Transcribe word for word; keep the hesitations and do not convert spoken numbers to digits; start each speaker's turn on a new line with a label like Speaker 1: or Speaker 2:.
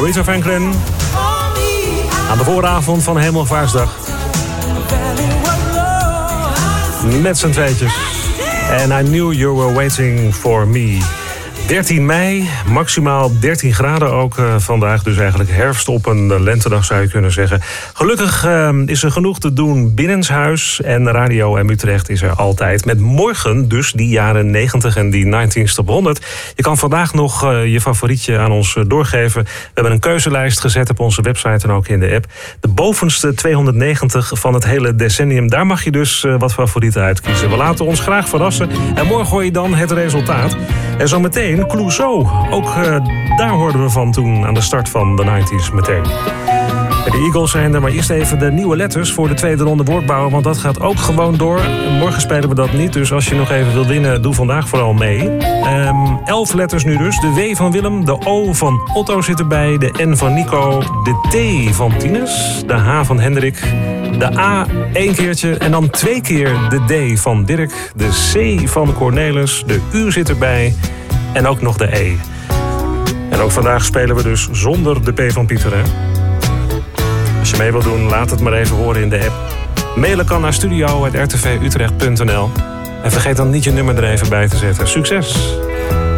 Speaker 1: Aretha Franklin. Aan de vooravond van Hemelvaartsdag. Met z'n tweetjes. And I knew you were waiting for me. dertien mei, maximaal dertien graden ook uh, vandaag. Dus eigenlijk herfst op een lentedag zou je kunnen zeggen. Gelukkig uh, is er genoeg te doen binnenshuis. En Radio M Utrecht is er altijd. Met morgen dus die jaren negentig en die negentien top honderd. Je kan vandaag nog uh, je favorietje aan ons uh, doorgeven. We hebben een keuzelijst gezet op onze website en ook in de app. De bovenste tweehonderdnegentig van het hele decennium. Daar mag je dus uh, wat favorieten uitkiezen. We laten ons graag verrassen. En morgen hoor je dan het resultaat. En zometeen Clouseau. Ook uh, daar hoorden we van toen aan de start van de negentig's meteen. De Eagles zijn er, maar eerst even de nieuwe letters voor de tweede ronde woordbouwen, want dat gaat ook gewoon door. Morgen spelen we dat niet, dus als je nog even wil winnen, doe vandaag vooral mee. Um, elf letters nu dus. De W van Willem, de O van Otto zit erbij, de N van Nico, de T van Tinus, de H van Hendrik, de A één keertje en dan twee keer de D van Dirk, de C van Cornelis, de U zit erbij en ook nog de E. En ook vandaag spelen we dus zonder de P van Pieter, hè? Als je mee wilt doen, laat het maar even horen in de app. Mailen kan naar studio apenstaartje r t v utrecht punt n l. En vergeet dan niet je nummer er even bij te zetten. Succes!